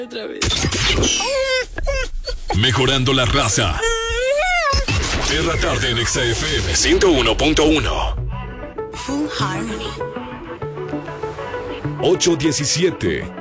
Otra vez. Mejorando la raza. En la tarde en XFM 101.1. Full Harmony. 8:17.